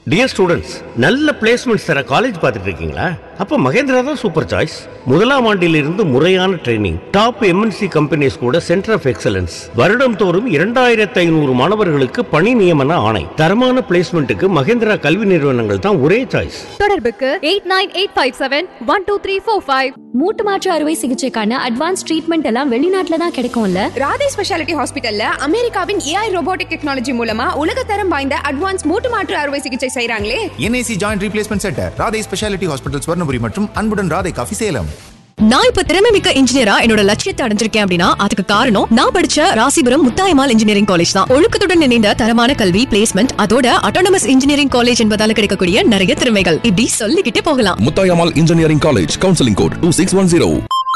Dear students, நல்ல placements தர college பார்த்துட்டு இருக்கீங்களா? அப்ப மகேந்திரா தான் சூப்பர் சாய்ஸ். முதலாம் ஆண்டிலிருந்து முறையான ட்ரைனிங், டாப் எம்என்சி கம்பெனிஸ் கூட சென்டர் ஆஃப் எக்ஸலன்ஸ், வருடம் தோறும் 2500 மாணவர்களுக்கு பணி நியமன ஆணை. தரமான பிளேஸ்மெண்ட்டுக்கு மகேந்திரா கல்வி நிறுவனங்கள் தான் ஒரே சாய்ஸ். தொடர்புக்கு 8985712345. மூட்டு மாற்று அறுவை சிகிச்சைக்கான அட்வான்ஸ் ட்ரீட்மெண்ட் எல்லாம் வெளிநாட்டுல தான் கிடைக்கும்ல. ராதே ஸ்பெஷாலிட்டி ஹாஸ்பிட்டல்ல அமெரிக்காவின் AI ரோபோட்டிக் டெக்னாலஜி மூலமா உலகத்தரம் வாய்ந்த அட்வான்ஸ் மூட்டு மாற்று அறுவை சிகிச்சை செய்றாங்களே. NAC joint replacement centre, Radhe speciality hospital, Swarnapuri மற்றும் அன்புடன் ராதே காஃபி, சேலம். நான் இப்ப திறமை மிக்க இன்ஜினியரா என்னோட லட்சியத்தை அடைஞ்சிருக்கேன் அப்படின்னா அதுக்கு காரணம் நான் படிச்ச ராசிபுரம் முத்தாயம்மாள் இன்ஜினியரிங் காலேஜ் தான். ஒழுக்கத்துடன் இணைந்த தரமான கல்வி, பிளேஸ்மெண்ட், அதோட அட்டானமஸ் இன்ஜினியரிங் காலேஜ் என்பதால கிடைக்கக்கூடிய நிறைய திறமைகள் இப்படி சொல்லிக்கிட்டே போகலாம். Muthayammal engineering college, counselling code 2610.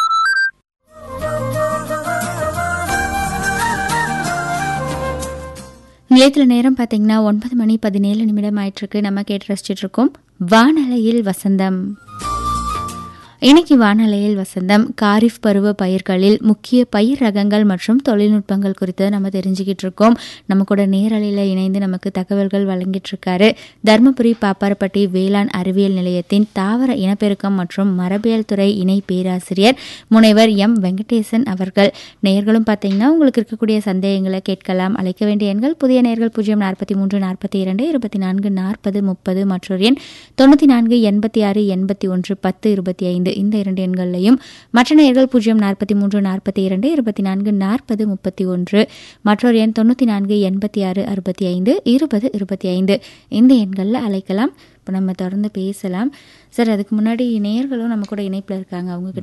நிலையத்தில் நேரம் பார்த்தீங்கன்னா 9:17 ஆயிட்டிருக்கு. நம்ம கேட்டு ரசிச்சுட்டு இருக்கோம் வானலையில் வசந்தம். இன்னைக்கு வானலையில் வசந்தம் காரிஃப் பருவ பயிர்களில் முக்கிய பயிர் ரகங்கள் மற்றும் தொழில்நுட்பங்கள் குறித்து நம்ம தெரிஞ்சுக்கிட்டு இருக்கோம். நம்ம கூட நேரலையில் இணைந்து நமக்கு தகவல்கள் வழங்கிட்டு இருக்காரு தர்மபுரி பாப்பாரப்பட்டி வேளாண் அறிவியல் நிலையத்தின் தாவர இனப்பெருக்கம் மற்றும் மரபியல் துறை இணை பேராசிரியர் முனைவர் எம் வெங்கடேசன் அவர்கள். நேயர்களும் பார்த்தீங்கன்னா உங்களுக்கு இருக்கக்கூடிய சந்தேகங்களை கேட்கலாம். அழைக்க வேண்டிய எண்கள் புதிய நேயர்கள் 043 42 24 40 30 மற்றொரு எண் 94 86 81 10 25. இந்த 2 எண்களையும் மற்ற நேயர்கள் 043 42 24 40 31 மற்றொரு எண் 94 86 65 20 25. இந்த எண்களில் அழைக்கலாம். இப்போ நம்ம தொடர்ந்து பேசலாம். சார், அதுக்கு முன்னாடி நேயர்களும் நம்ம கூட இணைப்பில் இருக்காங்க. அவங்க